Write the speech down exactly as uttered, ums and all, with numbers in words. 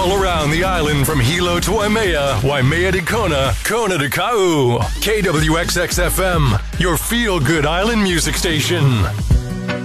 all around the island from Hilo to Waimea, Waimea to Kona, Kona to Kau. K W X X F M, your feel-good island music station.